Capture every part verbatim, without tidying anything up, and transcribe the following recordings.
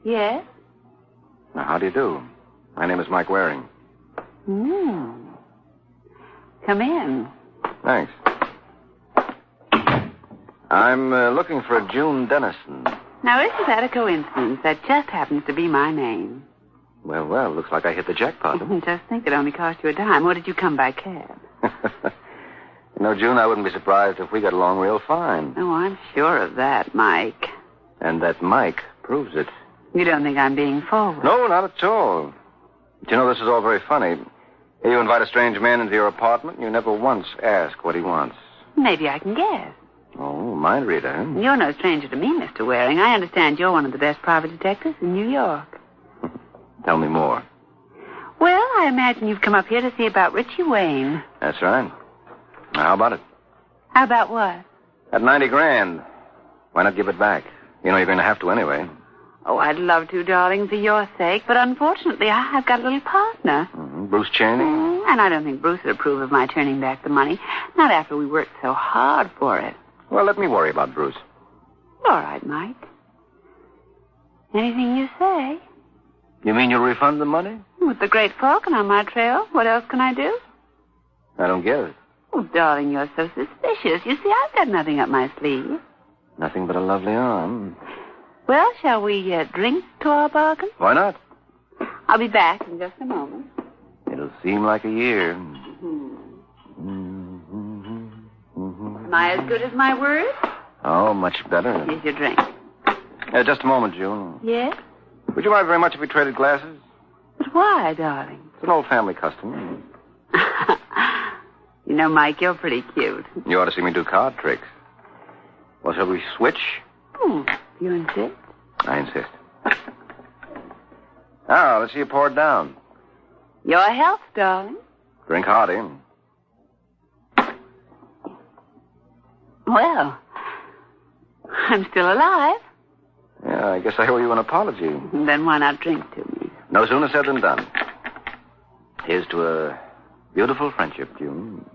Yes? Now, how do you do? My name is Mike Waring. Hmm. Come in. Thanks. I'm uh, looking for a June Dennison. Now, isn't that a coincidence? That just happens to be my name. Well, well, looks like I hit the jackpot. Just think, it only cost you a dime. Or did you come by cab? You know, June, I wouldn't be surprised if we got along real fine. Oh, I'm sure of that, Mike. And that Mike proves it. You don't think I'm being forward? No, not at all. But you know, this is all very funny. Here you invite a strange man into your apartment, and you never once ask what he wants. Maybe I can guess. Oh, mind reader, huh? You're no stranger to me, Mister Waring. I understand you're one of the best private detectives in New York. Tell me more. Well, I imagine you've come up here to see about Richie Wayne. That's right. Now, how about it? How about what? At ninety grand. Why not give it back? You know you're going to have to anyway. Oh, I'd love to, darling, for your sake. But unfortunately, I've got a little partner. Mm-hmm. Bruce Cheney? Mm, and I don't think Bruce would approve of my turning back the money. Not after we worked so hard for it. Well, let me worry about Bruce. All right, Mike. Anything you say. You mean you'll refund the money? With the great falcon on my trail, what else can I do? I don't get it. Oh, darling, you're so suspicious. You see, I've got nothing up my sleeve. Nothing but a lovely arm. Well, shall we uh, drink to our bargain? Why not? I'll be back in just a moment. It'll seem like a year. Mm-hmm. Am I as good as my word? Oh, much better. Here's your drink. Uh, just a moment, June. Yes? Would you mind very much if we traded glasses? But why, darling? It's an old family custom. You know, Mike, you're pretty cute. You ought to see me do card tricks. Well, shall we switch? Hmm. You insist? I insist. Now, let's see you pour it down. Your health, darling. Drink hearty. Well, I'm still alive. Yeah, I guess I owe you an apology. Then why not drink to me? No sooner said than done. Here's to a beautiful friendship, June.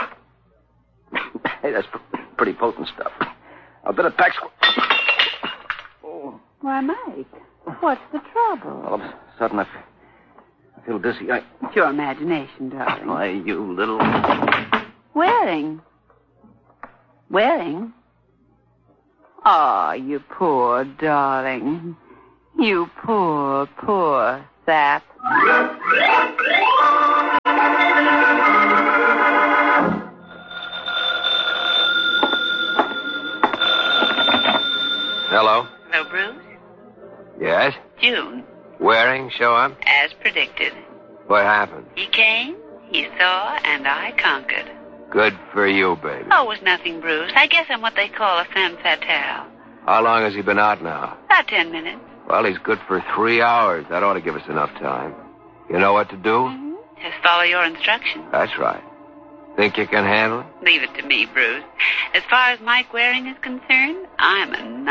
Hey, that's pr- pretty potent stuff. A bit of pack squ- oh. Why, Mike, what's the trouble? All of a sudden, I, f- I feel dizzy. I... It's your imagination, darling. Why, you little... Waring. Waring? Oh, you poor darling. You poor, poor sap. Hello? Hello, Bruce. Yes? June, Waring show up? as predicted. What happened? He came, he saw, and I conquered. Good for you, baby. Oh, it was nothing, Bruce. I guess I'm what they call a femme fatale. How long has he been out now? About ten minutes. Well, he's good for three hours. That ought to give us enough time. You know what to do? Mm-hmm. Just follow your instructions. That's right. Think you can handle it? Leave it to me, Bruce. As far as Mike Waring is concerned, I'm a